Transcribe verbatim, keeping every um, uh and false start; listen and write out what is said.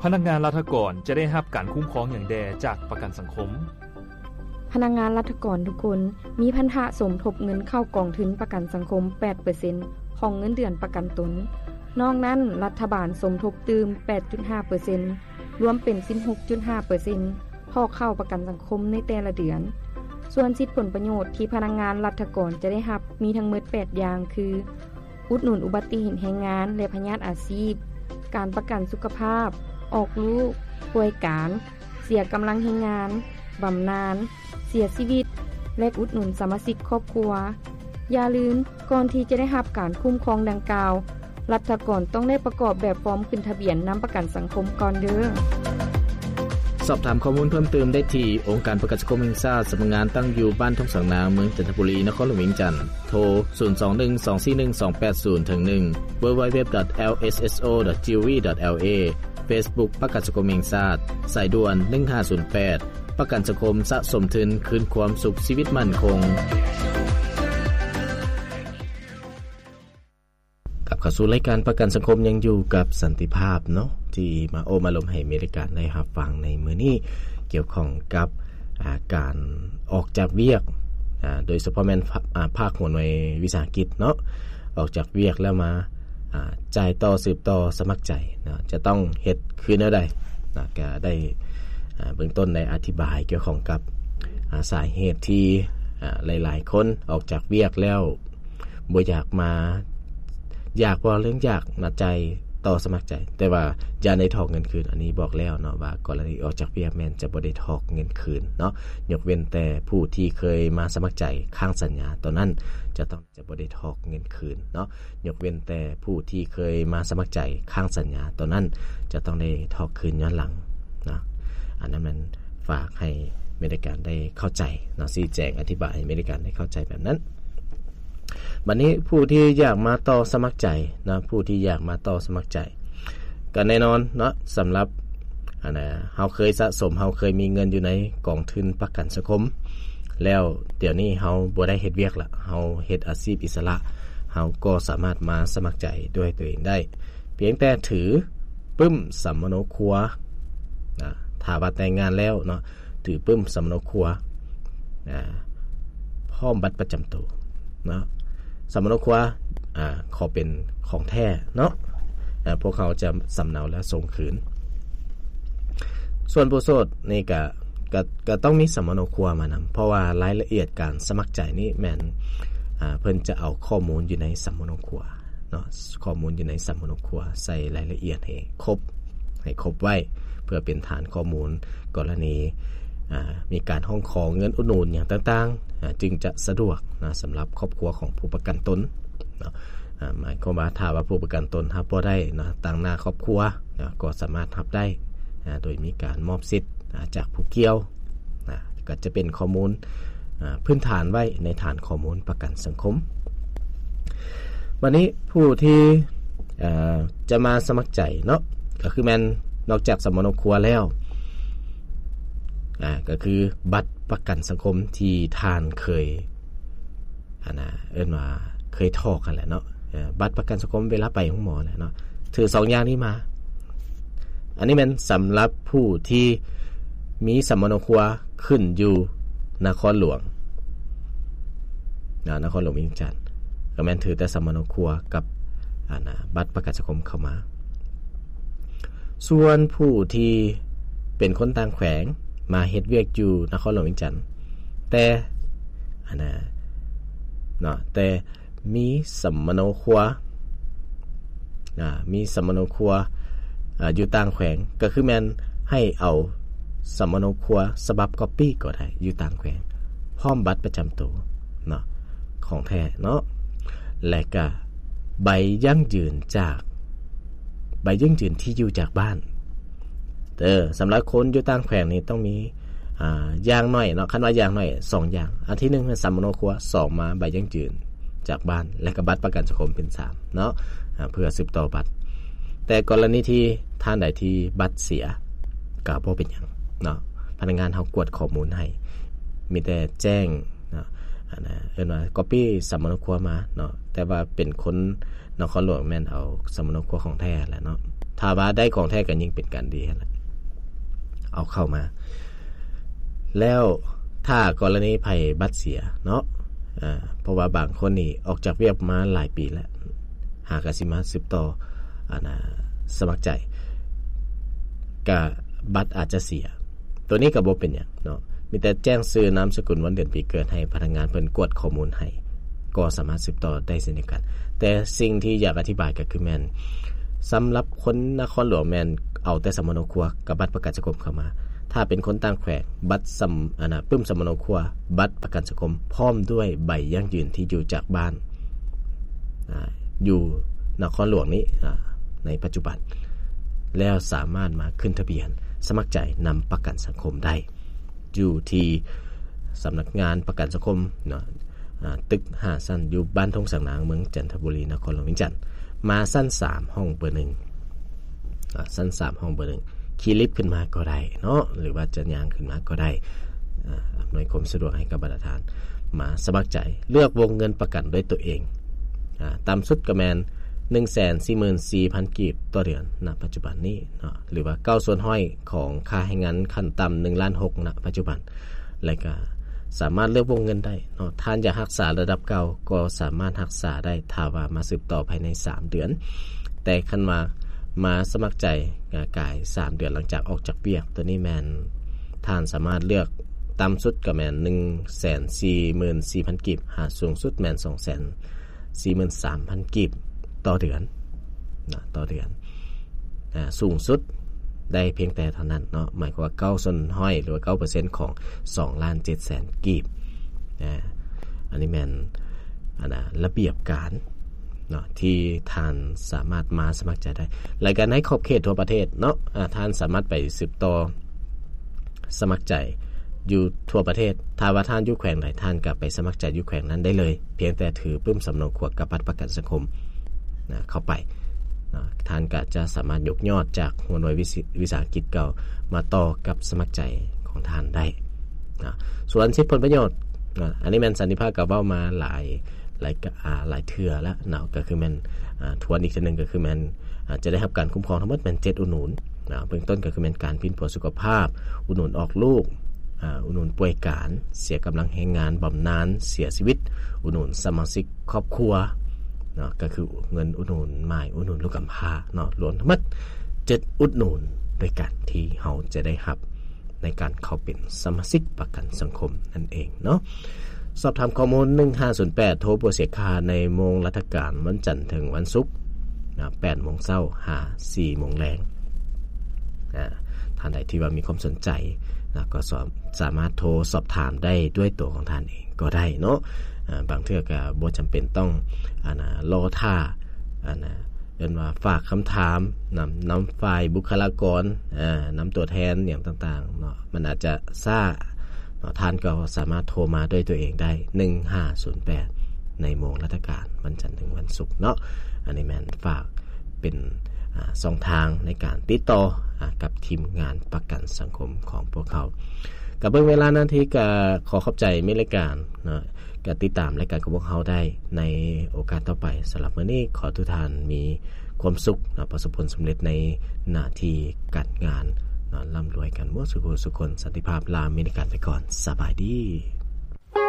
พนักงานรัฐกรจะได้รับการคุ้มครองอย่างแดจากประกันสังคมพนักงานรัฐกรทุกคนมีพันธะสมทบเงินเข้ากองทุนประกันสังคม แปดเปอร์เซ็นต์ ของเงินเดือนประกันตนนอกนั้นรัฐบาลสมทบตืม แปดจุดห้าเปอร์เซ็นต์ รวมเป็น สิบหกจุดห้าเปอร์เซ็นต์ พอเข้าประกันสังคมในแต่ละเดือนส่วนสิทธิผลประโยชน์ที่พนักงานรัฐกรจะได้รับมีทั้งหมดแปดอย่างคืออุดหนุนอุบัติเหตุแรงงานและพยาธิอาชีพการประกันสุขภาพออกลูกป่วยการเสียกำลังแรงงานบำนาญเสียชีวิตและอุดหนุนสมาชิกครอบครัวอย่าลืมก่อนที่จะได้รับการคุ้มครองดังกล่าวรัฐกรต้องได้ประกอบแบบฟอร์มขึ้นทะเบียนนำประกันสังคมก่อนเด้อสอบถามข้อมูลเพิ่มเติมได้ที่องค์การประกันสังคมแห่งชาติสำนักงานตั้งอยู่บ้านท้องสังนาเมืองจันทบุรีนครหลวงเวียงจันทน์โทรศูนย์ สอง หนึ่ง สอง สี่ หนึ่ง สอง แปด ศูนย์ หนึ่ง ดับเบิลยู ดับเบิลยู ดับเบิลยู ดอท แอล เอส เอส โอ ดอท จี โอ วี ดอท แอล เอ Facebook ประกันสังคมแห่งชาติสายด่วนหนึ่งห้าศูนย์แปดประกันสังคมสะสมทุนคืนความสุขชีวิตมั่นคงกลับเข้าสู่รายการประกันสังคมยังอยู่กับสันติภาพเนาะที่มาโอมาลมให้อเมริกาได้รับฟังในมื้อนี้เกี่ยวข้องกับการออกจากเวียกโดยเฉพาะแม่นภาคหัวหน่วยวิสาหกิจเนาะออกจากเวียกแล้วมาจ่ายต่อสืบต่อสมัครใจนะจะต้องเฮ็ดคือแนวใดนะก็ได้เบื้องต้นได้อธิบายเกี่ยวข้องกับสาเหตุที่หลายๆคนออกจากเวียกแล้วบ่อยากมาอยากบ่เรื่องอยากน่ะใจต่อสมัครใจแต่ว่าอย่าได้ถอกเงินคืนอันนี้บอกแล้วเนาะว่ากรณีออกจากเวียกแม่นจะบ่ได้ถอกเงินคืนเนาะยกเว้นแต่ผู้ที่เคยมาสมัครใจค้างสัญญาตอนนั้นจะต้องจะบ่ได้ถอกเงินคืนเนาะยกเว้นแต่ผู้ที่เคยมาสมัครใจค้างสัญญาตอนนั้นจะต้องได้ถอกคืนย้อนหลังนะอันนั้นมันฝากให้อเมริกันได้เข้าใจเนาะชี้แจงอธิบายให้อเมริกันได้เข้าใจแบบนั้นบัดนี้ผู้ที่อยากมาต่อสมัครใจนะผู้ที่อยากมาต่อสมัครใจก็แน่นอนเนาะสำหรับอันน่ะเฮาเคยสะสมเฮาเคยมีเงินอยู่ในกองทุนประกันสังคมแล้วเดี๋ยวนี้เฮาบ่ได้เฮ็ดเวียกละเฮาเฮ็ดอาชีพอิสระเฮาก็สามารถมาสมัครใจด้วยตัวเองได้เพียงแต่ถือปึ้มสัมมโนครัวนะถ้าว่าแต่งงานแล้วเนาะถือปึ้มสัมมโนครัวนะพร้อมบัตรประจำตัวเนาะสัมมโนครัวอ่าขอเป็นของแท้เนาะอ่าพวกเขาจะสำเนาและส่งคืนส่วนผู้โสดนี่ก็ก็ก็ต้องมีสัมมโนครัวมานำเพราะว่ารายละเอียดการสมัครใจนี่แม่นอ่าเพิ่นจะเอาข้อมูลอยู่ในสัมมโนครัวเนาะข้อมูลอยู่ในสัมมโนครัวใส่รายละเอียดให้ครบให้ครบไว้เพื่อเป็นฐานข้อมูลกรณีอ่ามีการห้องขอเงินอุดหนุนอย่างต่างๆจึงจะสะดวกนะสำหรับครอบครัวของผู้ประกันตนเนาะหมายความว่าถ้าว่าผู้ประกันตนรับบ่ได้นะต่างหน้าครอบครัวนะก็สามารถรับได้นะโดยมีการมอบสิทธิ์นะจากผู้เกี่ยวนะก็จะเป็นข้อมูลพื้นฐานไว้ในฐานข้อมูลประกันสังคมวันนี้ผู้ที่จะมาสมัครใจเนาะก็คือแม่นนอกจากสมนครัวแล้วอ่าก็คือบัตรประกันสังคมที่ท่านเคยอันน่ะเอิ้นว่าเคยถอกกันแหละเนาะบัตรประกันสังคมเวลาไปของหมอแหละเนาะถือสองอย่างนี้มาอันนี้มันสำหรับผู้ที่มีสมนครัวขึ้นอยู่นครหลวงนะนครหลวงเวียงจันทน์ก็แม่นถือแต่สมนครัวกับอันน่ะบัตรประกันสังคมเข้ามาส่วนผู้ที่เป็นคนต่างแขวงมาเฮ็ดเวียกอยู่นครหลวงเวียงจันทน์แต่อันน่ะเนาะแต่มีสัมมโนครัวอ่ามีสัมมโนครัวอ่าอยู่ต่างแขวงก็คือแม่นให้เอาสัมมโนครัวฉบับก๊อปปี้ก็ได้อยู่ต่างแขวงพร้อมบัตรประจำตัวเนาะของแท้เนาะและก็ใบยั่งยืนจากใบยั่งยืนที่อยู่จากบ้านเออสำหรับคนอยู่ต่างแขวงนี่ต้องมีอ่าอย่างน้อยเนาะคันว่าอย่างน้อยสองอย่างอันที่หนึ่งคือสัมมโนครัวสองมาใบยั่งยืนจากบ้านและก็บัตรประกันสังคมเป็นสามเนาะเพื่อสืบต่อบัตรแต่กรณีที่ท่านใดที่บัตรเสียก็บ่เป็นหยังเนาะพนักงานเฮากวดข้อมูลให้มีแต่แจ้งเนาะอันน่ะเอิ้นว่า copy สัมมโนครัวมาเนาะแต่ว่าเป็นคนนครหลวงแม่นเอาสัมมโนครัวของแท้แหละเนาะถ้าถ้าว่าได้ของแท้ก็ยิ่งเป็นการดีนั่นแหละเอาเข้ามาแล้วถ้ากรณีภัยบัตรเสียเนาะอ่าเพราะว่าบางคนนี่ออกจากเวียกมาหลายปีแล้วหากสิมาสืบต่ออ่านะสมัครใจก็บัตรอาจจะเสียตัวนี้ก็บ่เป็นหยังเนาะมีแต่แจ้งชื่อนามสกุลวันเดือนปีเกิดให้พนักงานเพิ่นกวดข้อมูลให้ก็สามารถสืบต่อได้เช่นเดียวกันแต่สิ่งที่อยากอธิบายก็คือแม่นสำหรับคนนครหลวงแม่นเอาแต่สมโนครัวกับบัตรประกันสังคมเข้ามาถ้าเป็นคนต่างแขวงบัตรสำอันน่ะปึ้มสมโนครัวบัตรประกันสังคมพร้อมด้วยใบยั่งยืนที่อยู่จากบ้านอ่าอยู่นครหลวงนี้อ่าในปัจจุบันแล้วสามารถมาขึ้นทะเบียนสมัครใจนำประกันสังคมได้อยู่ที่สำนักงานประกันสังคมเนาะตึกห้าชั้นอยู่บ้านทงสังนางเมืองจันทบุรีนครหลวงวิจันทร์มาชั้นสามห้องเบอร์หนึ่งอ่าชั้นสามห้องเบอร์หนึ่งขี่ลิฟต์ขึ้นมาก็ได้เนาะหรือว่าจะย่างขึ้นมาก็ได้อ่าอำนวยความสะดวกให้กับบรรดาทานมาสมัครใจเลือกวงเงินประกันด้วยตัวเองอ่าตามสุดก็แม่น หนึ่งแสนสี่หมื่นสี่พัน กีบต่อเดือนณปัจจุบันนี้เนาะหรือว่าเก้าส่วนห้อยของค่าให้งานขั้นต่ำหนึ่งล้านหกณปัจจุบันและก็สามารถเลือกวงเงินได้เนาะท่านอยากรักษาระดับเก่าก็สามารถรักษาได้ถ้าว่ามาสืบต่อภายในสามเดือนแต่คันว่ามาสมัครใจกายสามเดือนหลังจากออกจากเวียกตัวนี้แม่นท่านสามารถเลือกต่ำสุดก็แม่น หนึ่งแสนสี่หมื่นสี่พัน กีบหาสูงสุดแม่น สองแสนสี่หมื่นสามพัน กีบต่อเดือนนะต่อเดือนอ่าสูงสุดได้เพียงแต่เท่านั้นเนาะหมายความว่าเก้าส่วนห้อยหรือว่า เก้าเปอร์เซ็นต์ ของสองล้านเจ็ดแสน กีบอ่าอันนี้แม่นอันน่ะระเบียบการเนาะที่ท่านสามารถมาสมัครใจได้รายการให้ขอบเขตทั่วประเทศเนาะอ่าท่านสามารถไปสืบต่อสมัครใจอยู่ทั่วประเทศถ้าว่าท่านอยู่แขวงไหนท่านก็ไปสมัครใจอยู่แขวงนั้นได้เลยเพียงแต่ถือปึ้มสำเนาขวดกับบัตรประกันสังคมนะเข้าไปนะท่านก็จะสามารถยกยอดจากหัวหน่วยวิสาหกิจเก่ามาต่อกับสมัครใจของท่านได้นะส่วนสิทธิผลประโยชน์นะอันนี้แม่นสันติภาพกับเว้ามาหลายหลายอ่าหลายเทื่อแล้วนะก็คือแม่นอ่าทวนอีกทีนึงก็คือแม่นจะได้รับการคุ้มครองทั้งหมดแม่นเจ็ดอุดหนุนนะเบื้องต้นก็คือแม่นการพินผลสุขภาพอุดหนุนออกลูกอ่าอุดหนุนป่วยการเสียกำลังแรงงานบำนาญเสียชีวิตอุดหนุนสมาชิกครอบครัวเนาะก็คือเงินอุดหนุนหมายอุดหนุนลูกกำพร้าเนาะรวมทั้งหมดเจ็ดอุดหนุนด้วยกันที่เฮาจะได้รับในการเข้าเป็นสมาชิกประกันสังคมนั่นเองเนาะสอบถามข้อมูลหนึ่งห้าศูนย์แปดโทรบ่เสียค่าในโมงราชการวันจันทร์ถึงวันศุกร์นะ แปดโมงเช้า ห้า สี่โมงแลงอ่าท่านใดที่ว่ามีความสนใจนะก็สามารถโทรสอบถามได้ด้วยตัวของท่านเองก็ได้เนาะบางเทื่อก็บ่จำเป็นต้องอ่านะรอท่าอ่านะเอิ้นว่าฝากคำถามนำนำฝ่ายบุคลากรอ่านำตัวแทนอย่างต่างๆเนาะมันอาจจะซ่าเนาะท่านก็สามารถโทรมาด้วยตัวเองได้หนึ่งห้าศูนย์แปดในโมงราชการวันจันทร์ถึงวันศุกร์เนาะอันนี้แม่นฝากเป็นอ่าช่องทางในการติดต่ออ่ากับทีมงานประกันสังคมของพวกเขากับเบิ่งเวลานั้นที่ก็ขอขอบใจมิตรรายการเนาะก็ติดตามรายการของพวกเขาได้ในโอกาสต่อไปสำหรับมื้อนี้ขอทุกท่านมีความสุขนะประสบผลสำเร็จในหน้าที่การงานนะร่ำรวยกันหมดสุขสุขคนสันติภาพลามีในการไปก่อนสบายดี